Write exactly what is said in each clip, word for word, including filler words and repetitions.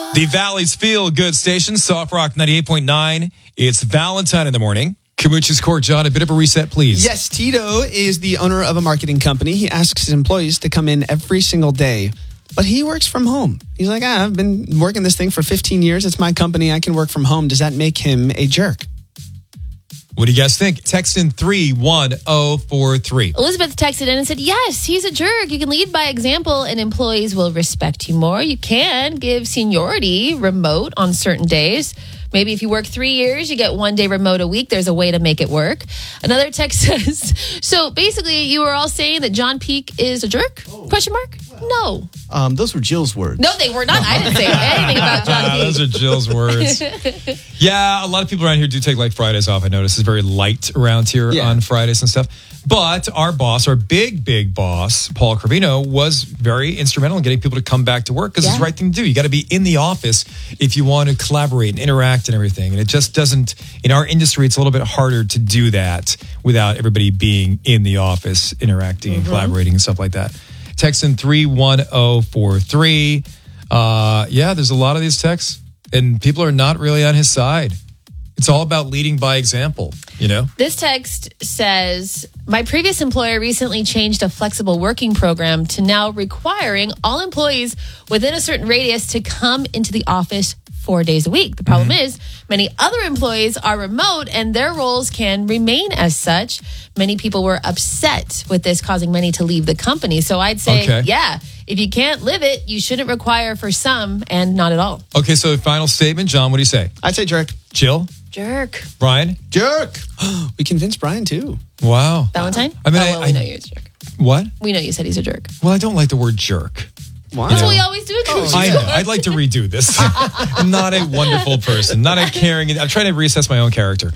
The Valley's Feel Good Station, Soft Rock ninety-eight point nine. It's Valentine in the morning. Kamuch's Court, John, a bit of a reset, please. Yes, Tito is the owner of a marketing company. He asks his employees to come in every single day, but he works from home. He's like, ah, I've been working this thing for fifteen years. It's my company. I can work from home. Does that make him a jerk? What do you guys think? Text in three one zero four three. Elizabeth texted in and said, yes, he's a jerk. You can lead by example and employees will respect you more. You can give seniority remote on certain days. Maybe if you work three years, you get one day remote a week. There's a way to make it work. Another text says, so basically you were all saying that John Peake is a jerk? Oh. Question mark? No. Um, those were Jill's words. No, they were not. I didn't say anything about John Peake. Those are Jill's words. Yeah, a lot of people around here do take like Fridays off. I notice it's very light around here yeah. on Fridays and stuff. But our boss, our big, big boss, Paul Carvino, was very instrumental in getting people to come back to work because yeah. it's the right thing to do. You got to be in the office if you want to collaborate and interact and everything. And it just doesn't, in our industry, it's a little bit harder to do that without everybody being in the office, interacting mm-hmm. and collaborating and stuff like that. Text in three one zero four three. Uh, yeah, there's a lot of these texts, and people are not really on his side. It's all about leading by example, you know? This text says, my previous employer recently changed a flexible working program to now requiring all employees within a certain radius to come into the office four days a week. The problem mm-hmm. is many other employees are remote and their roles can remain as such. Many people were upset with this, causing many to leave the company. So I'd say, okay. yeah, if you can't live it, you shouldn't require for some and not at all. Okay, so final statement. John, what do you say? I'd say jerk. Jill? Jerk. Brian? Jerk. We convinced Brian too. Wow. Valentine? I mean, oh, I, well, we I, know you're a jerk. What? We know you said he's a jerk. Well, I don't like the word jerk. Why? That's you know? what we always do. Oh, I know. I'd like to redo this. I'm not a wonderful person. Not a caring. I'm trying to reassess my own character.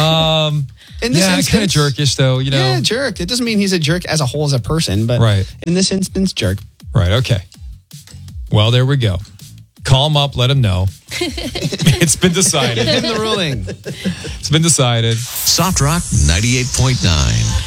Um, in this yeah, instance, kind of jerkish though, you know. Yeah, jerk. It doesn't mean he's a jerk as a whole as a person, but right. in this instance, jerk. Right, okay. Well, there we go. Call him up, let him know. It's been decided. Give him the ruling. It's been decided. Soft Rock ninety-eight point nine.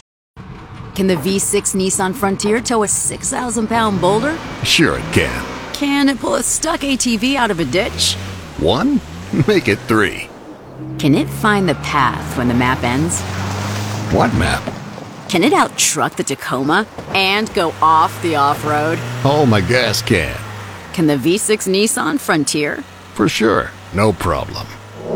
Can the V six Nissan Frontier tow a six thousand pound boulder? Sure it can. Can it pull a stuck A T V out of a ditch? One? Make it three. Can it find the path when the map ends? What map? Can it out-truck the Tacoma and go off the off-road? Oh, my gas can. Can the V six Nissan Frontier? For sure. No problem.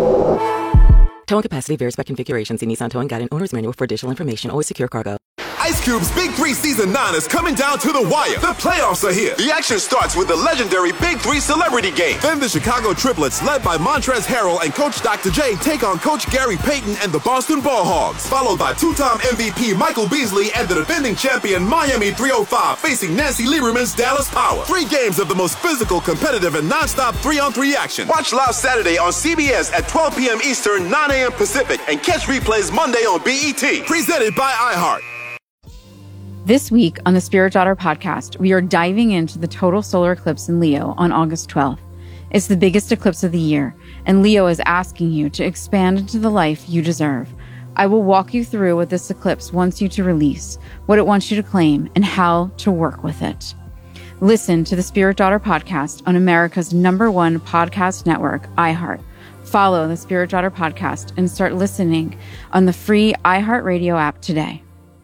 Towing capacity varies by configuration. See Nissan Towing Guide and Owner's Manual for additional information. Always secure cargo. Ice Cube's Big Three Season nine is coming down to the wire. The playoffs are here. The action starts with the legendary Big Three Celebrity Game. Then the Chicago Triplets, led by Montrezl Harrell and Coach Doctor J, take on Coach Gary Payton and the Boston Ball Hogs. Followed by two-time M V P Michael Beasley and the defending champion Miami three oh five facing Nancy Lieberman's Dallas Power. Three games of the most physical, competitive, and non-stop three-on-three action. Watch live Saturday on C B S at twelve p.m. Eastern, nine a.m. Pacific, and catch replays Monday on B E T. Presented by iHeart. This week on the Spirit Daughter podcast, we are diving into the total solar eclipse in Leo on August twelfth. It's the biggest eclipse of the year, and Leo is asking you to expand into the life you deserve. I will walk you through what this eclipse wants you to release, what it wants you to claim, and how to work with it. Listen to the Spirit Daughter podcast on America's number one podcast network, iHeart. Follow the Spirit Daughter podcast and start listening on the free iHeartRadio app today.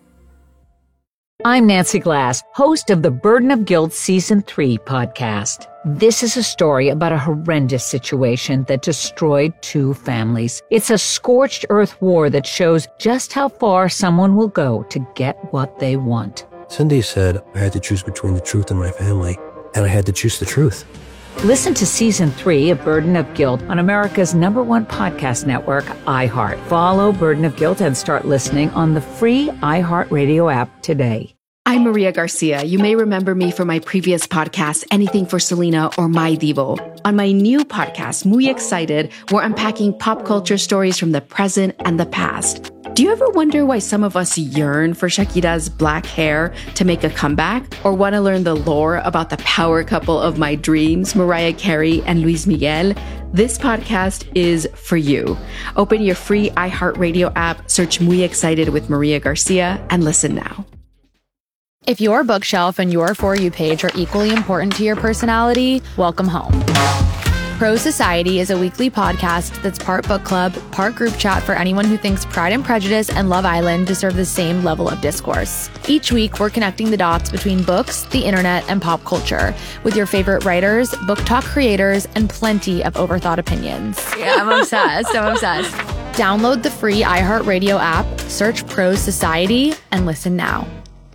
I'm Nancy Glass, host of the Burden of Guilt Season three podcast. This is a story about a horrendous situation that destroyed two families. It's a scorched earth war that shows just how far someone will go to get what they want. Cindy said I had to choose between the truth and my family, and I had to choose the truth. Listen to Season three of Burden of Guilt on America's number one podcast network, iHeart. Follow Burden of Guilt and start listening on the free iHeartRadio app today. I'm Maria Garcia. You may remember me from my previous podcast, Anything for Selena or My Divo. On my new podcast, Muy Excited, we're unpacking pop culture stories from the present and the past. Do you ever wonder why some of us yearn for Shakira's black hair to make a comeback? Or want to learn the lore about the power couple of my dreams, Mariah Carey and Luis Miguel? This podcast is for you. Open your free iHeartRadio app, search Muy Excited with Maria Garcia, and listen now. If your bookshelf and your For You page are equally important to your personality, welcome home. Pro Society is a weekly podcast that's part book club, part group chat for anyone who thinks Pride and Prejudice and Love Island deserve the same level of discourse. Each week, we're connecting the dots between books, the internet, and pop culture with your favorite writers, book talk creators, and plenty of overthought opinions. Yeah, I'm obsessed. I'm obsessed. Download the free iHeartRadio app, search Pro Society, and listen now.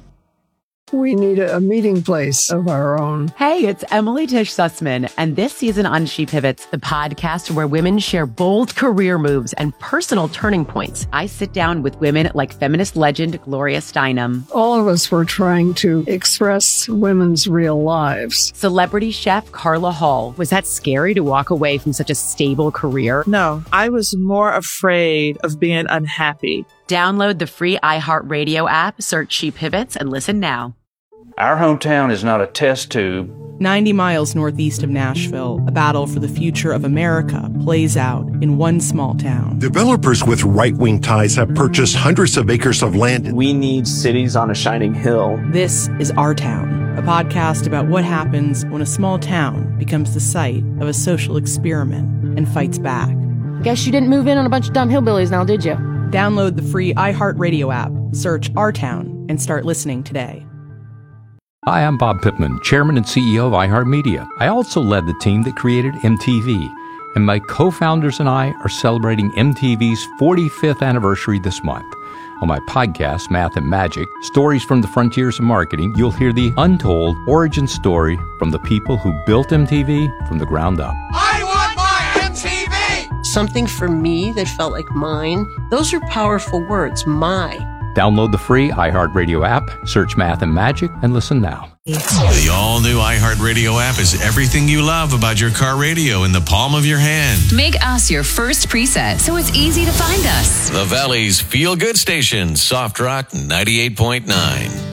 We need a, a meeting place of our own. Hey, it's Emily Tish Sussman, and this season on She Pivots, the podcast where women share bold career moves and personal turning points. I sit down with women like feminist legend Gloria Steinem. All of us were trying to express women's real lives. Celebrity chef Carla Hall. Was that scary to walk away from such a stable career? No, I was more afraid of being unhappy. Download the free iHeartRadio app, search She Pivots, and listen now. Our hometown is not a test tube. ninety miles northeast of Nashville, a battle for the future of America plays out in one small town. Developers with right-wing ties have purchased hundreds of acres of land. We need cities on a shining hill. This is Our Town, a podcast about what happens when a small town becomes the site of a social experiment and fights back. Guess you didn't move in on a bunch of dumb hillbillies now, did you? Download the free iHeartRadio app, search Our Town, and start listening today. Hi, I'm Bob Pittman, Chairman and C E O of iHeartMedia. I also led the team that created M T V, and my co-founders and I are celebrating M T V's forty-fifth anniversary this month. On my podcast, Math and Magic, Stories from the Frontiers of Marketing, you'll hear the untold origin story from the people who built M T V from the ground up. I want my M T V! Something for me that felt like mine. Those are powerful words, my. Download the free iHeartRadio app, search Math and Magic, and listen now. The all-new iHeartRadio app is everything you love about your car radio in the palm of your hand. Make us your first preset so it's easy to find us. The Valley's feel-good station, Soft Rock ninety-eight point nine.